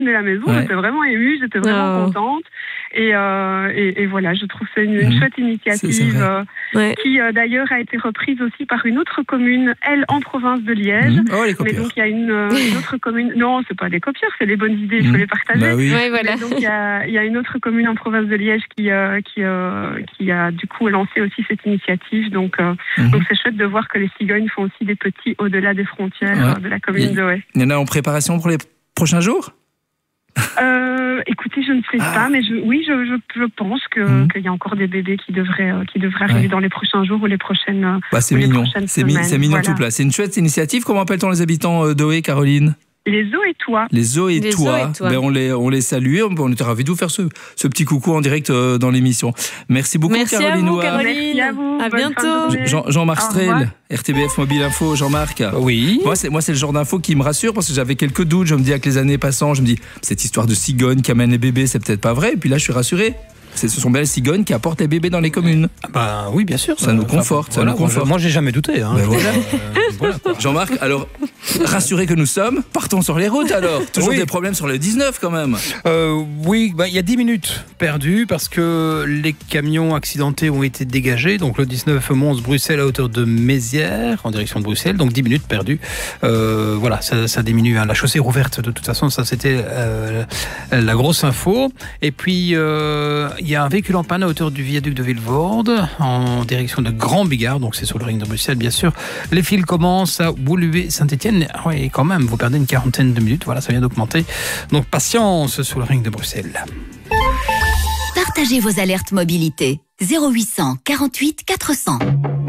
de la maison. J'étais vraiment émue, j'étais vraiment contente. Et voilà, je trouve que c'est une chouette initiative qui d'ailleurs a été reprise aussi par une autre commune, elle, en province de Liège. Oh, les copieurs. Mais donc il y a une autre commune. Non, c'est pas des copieurs, c'est des bonnes idées, il faut les partager. Bah oui. Ouais, voilà. Mais donc il y a une autre commune en province de Liège qui a du coup lancé aussi cette initiative. Donc c'est chouette de voir que les cigognes font aussi des petits au-delà des frontières de la commune de Haye. Il y en a en préparation pour les prochains jours ? Écoutez, je ne sais pas, mais je pense qu'il y a encore des bébés qui devraient arriver dans les prochains jours ou les prochaines c'est mignon, c'est mignon tout plat. C'est une chouette initiative. Comment appelle-t-on les habitants de Haye, Caroline ? Les Zoétois. Les Zoétois. Ben on les salue. On était ravis de vous faire ce petit coucou en direct dans l'émission. Merci beaucoup, Caroline. Merci à vous. À bientôt. Jean-Marc Strel, RTBF Mobile Info. Jean-Marc. Oui. Moi, c'est le genre d'info qui me rassure parce que j'avais quelques doutes. Je me dis avec les années passant, je me dis cette histoire de cigogne qui amène les bébés, c'est peut-être pas vrai. Et puis là, je suis rassuré. Ce sont bien les cigognes qui apportent les bébés dans les communes. Oui, bien sûr. Ça nous conforte. Moi, j'ai jamais douté. Hein. Voilà, Jean-Marc, alors, rassurés que nous sommes, partons sur les routes alors. Toujours des problèmes sur le 19 quand même. Oui, il y a 10 minutes perdues parce que les camions accidentés ont été dégagés. Donc le 19 Mons-Bruxelles à hauteur de Mézières, en direction de Bruxelles. Donc 10 minutes perdues. Ça diminue. Hein. La chaussée est rouverte de toute façon. Ça, c'était la grosse info. Et puis... il y a un véhicule en panne à hauteur du viaduc de Vilvoorde en direction de Grand Bigard, donc c'est sur le ring de Bruxelles bien sûr. Les fils commencent à Woluwe-Saint-Étienne. Oui, quand même, vous perdez une quarantaine de minutes, voilà, ça vient d'augmenter. Donc patience sur le ring de Bruxelles. Partagez vos alertes mobilité 0800 48 400.